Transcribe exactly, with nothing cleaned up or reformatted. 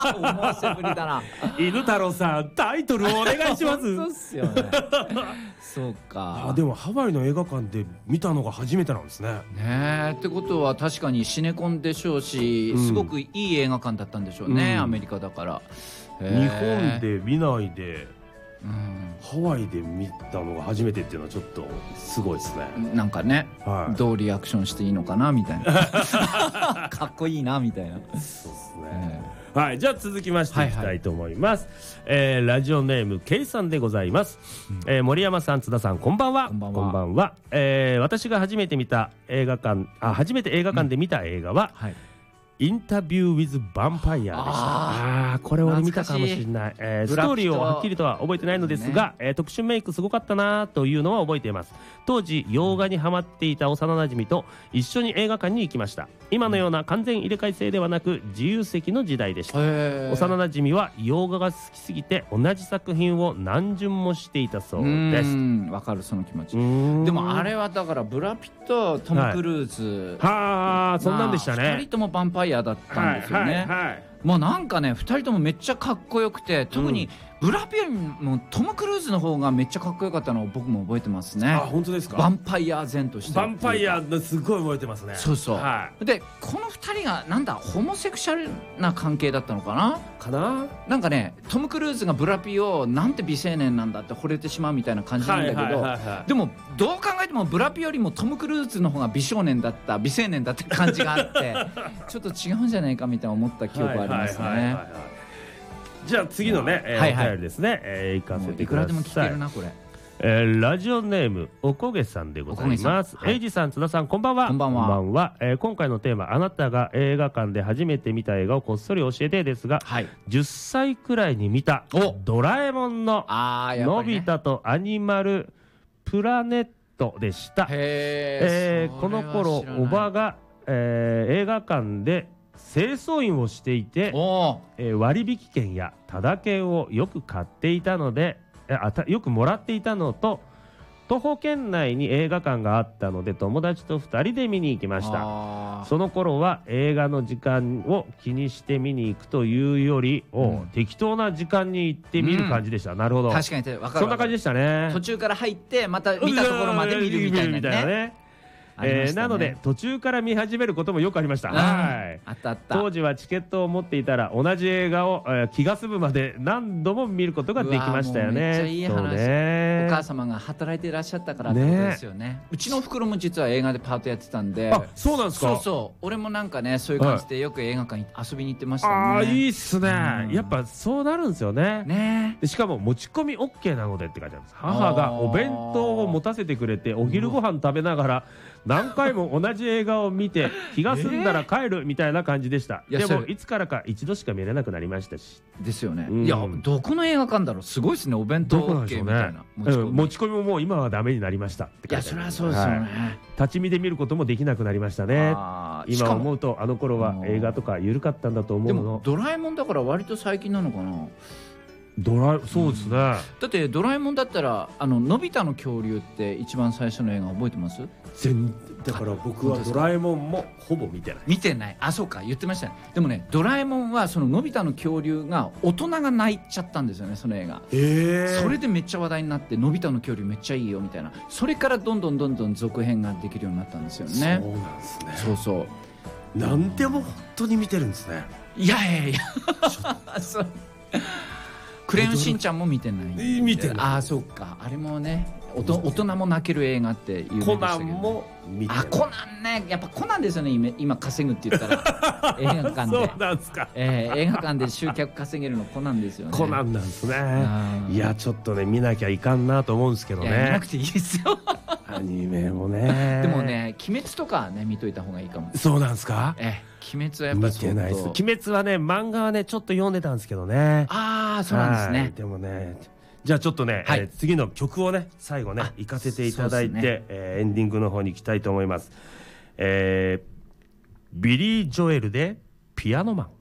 思わせぶりだな。 犬太郎さんタイトルお願いします。 そうっすよね。そうか。 あでもハワイの映画館で見たのが初めてなんですね。 ねえってことは確かにシネコンでしょうし、 うんすごくいい映画館だったんでしょうね、 うんアメリカだから。 日本で見ないでうんハワイで見たのが初めてっていうのはちょっとすごいですね。 なんかね、 はいどうリアクションしていいのかなみたいな。かっこいいなみたいな。 そうですね。 えはい、じゃあ続きましていきたいと思います。えーラジオネーム K さんでございます。えー森山さん、津田さん、こんばんは。 こんばんはえー私が初めて見た映画館、あ初めて映画館で見た映画は、 はい。 インタビュー・ウィズ・ヴァンパイアでした。ああーこれ俺見たかもしれない。えースブラピとトーリーをはっきりとは覚えてないのですが、えー特殊メイクすごかったなというのは覚えています。当時洋画にハマっていた幼馴染と一緒に映画館に行きました。今のような完全入れ替え制ではなく自由席の時代でした。幼馴染は洋画が好きすぎて同じ作品を何巡もしていたそうです。 わかるその気持ち。 うーんでもあれはだからブラピとトム・クルーズ、 はあそんなんでしたね。 ふたりともヴァンパイアだったんですよね。 はいはいはいもうなんかねふたりともめっちゃかっこよくて、特にブラピよりもトム・クルーズの方がめっちゃかっこよかったのを僕も覚えてますね。 あ本当ですか。 ヴァンパイア前としてヴァンパイアのすごい覚えてますね。 そうそう、 はでこのふたりがなんだホモセクシャルな関係だったのかな。 かな。 なんかねトム・クルーズがブラピをなんて美青年なんだって惚れてしまうみたいな感じなんだけど、 はいはいはいはいでもどう考えてもブラピよりもトム・クルーズの方が美少年だった美青年だって感じがあってちょっと違うんじゃないかみたいな思った記憶ありますはいはいはいね。 はいじゃあ次のね、えーはいはいお便りですね、えー、行かせもういくてください。 らでも聞けるなこれ。 えーラジオネームおこげさんでございます。 おこげさんはいエイジさん、津田さん、こんばんは。 こんばんはえー今回のテーマ、あなたが映画館で初めて見た映画をこっそり教えてですが、 はい。 じゅっさいくらいに見たおドラえもんのあーやっぱりねのび太とアニマルプラネットでした。えへーこの頃おばが、えー映画館で清掃員をしていて、 おーえー割引券やタダ券をよく買っていたので、えあたよくもらっていたのと、徒歩圏内に映画館があったので友達とふたりで見に行きました。 あーその頃は映画の時間を気にして見に行くというより、おうん適当な時間に行って見る感じでした。なるほど。 確かに分かる。 そんな感じでしたね。 途中から入ってまた見たところまで見るみたいなね。 ね。 ありましたねえーなので途中から見始めることもよくありました。 うんはい。 あったあった。 当時はチケットを持っていたら同じ映画を、えー気が済むまで何度も見ることができましたようわーもうめっちゃね。 いいそう話。 ねお母様が働いていらっしゃったからってことですよね。うちのお袋も実は映画でパートやってたんで。 あ、そうなんですか。 そうそう。俺もなんかねそういう感じでよく映画館に遊びに行ってましたね。 ああ、いいっすね。 うんやっぱそうなるんですよね。 ねでしかも持ち込み オーケー なのでって書いてあるんです。母がお弁当を持たせてくれてお昼ご飯食べながら何回も同じ映画を見て気が済んだら帰るみたいな感じでした。でもいやそれいつからか一度しか見れなくなりましたし。 ですよね。 うんいやどこの映画館だろう。すごいですね。お弁当どこなんでし OK ょうねみたいな。。持ち込みうん持ち込みももう今はダメになりましたっていや書いてある。 それはそうですよはいね。 立ち見で見ることもできなくなりましたね。今あーしかも思うとあの頃は映画とか緩かったんだと思でうの。 もドラえもんだから割と最近なのかな。 ドラそうですね。 だってドラえもんだったらあののび太の恐竜って一番最初の映画覚えてます？ 全だから僕はドラえもんもほぼ見てない。 見てない。あそうか言ってましたね。でもねドラえもんはそののび太の恐竜が大人が泣いちゃったんですよねその映画。 ええそれでめっちゃ話題になってのび太の恐竜めっちゃいいよみたいな。それからどんどんどんどん続編ができるようになったんですよね。 そうなんですね。 そうそうなんでも本当に見てるんですね。 いやいやいやそうクレヨンしんちゃんも見てない。 えー見てないああそうか。あれもねおと大人も泣ける映画って有名でしたけど、 コナンも見てない。 あコナンねやっぱコナンですよね今今稼ぐって言ったら映画館でそうなんですか。 えー映画館で集客稼げるのコナンですよね。 コナンなんですね。 あーいやちょっとね見なきゃいかんなと思うんですけどいや見なねく。ていいですよアニメもね。 でもね鬼滅とかはね見といた方がいいかも。 そうなんですか。 えー鬼滅はやっぱ見りてないです。 相当鬼滅はね漫画はねちょっと読んでたんですけどね。 ああそうなんですはいね。 でもねじゃあちょっとね、 はいえー次の曲をね最後ねあ行かせていただいて、 そうですねえーエンディングの方に行きたいと思います。えービリー・ジョエルでピアノマン。